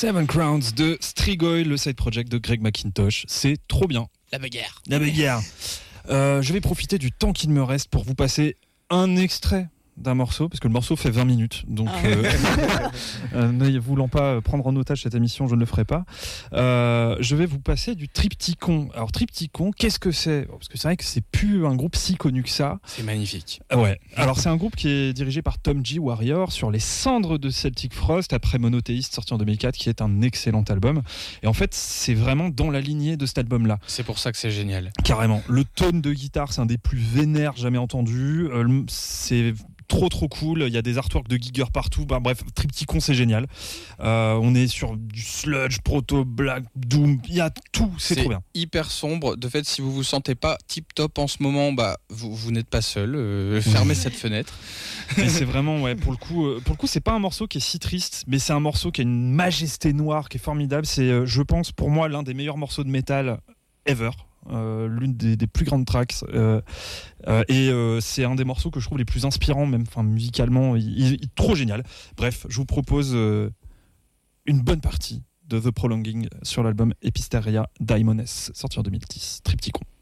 Seven Crowns de Strigoi, le side project de Greg McIntosh. C'est trop bien. La bagarre. Je vais profiter du temps qu'il me reste pour vous passer un extrait d'un morceau, parce que le morceau fait 20 minutes, donc ne voulant pas prendre en otage cette émission, je ne le ferai pas. Je vais vous passer du Triptychon. Alors Triptychon, qu'est-ce que c'est ? Parce que c'est vrai que c'est plus un groupe si connu que ça. C'est magnifique. Ouais. Alors c'est un groupe qui est dirigé par Tom G. Warrior sur les cendres de Celtic Frost après Monothéiste sorti en 2004, qui est un excellent album. Et en fait, c'est vraiment dans la lignée de cet album-là. C'est pour ça que c'est génial. Carrément. Le tone de guitare, c'est un des plus vénères jamais entendus. C'est trop cool, il y a des artworks de Giger partout, bref, Triptychon c'est génial. On est sur du sludge, proto, black, doom, il y a tout, c'est trop bien. Hyper sombre, de fait si vous vous sentez pas tip top en ce moment, vous n'êtes pas seul, fermez cette fenêtre. Mais c'est vraiment, pour le coup c'est pas un morceau qui est si triste, mais c'est un morceau qui a une majesté noire qui est formidable, c'est je pense pour moi l'un des meilleurs morceaux de métal ever. L'une des plus grandes tracks et c'est un des morceaux que je trouve les plus inspirants même, musicalement il est trop génial. Bref, je vous propose une bonne partie de The Prolonging sur l'album Episteria Daimones sorti en 2010, Triptychon.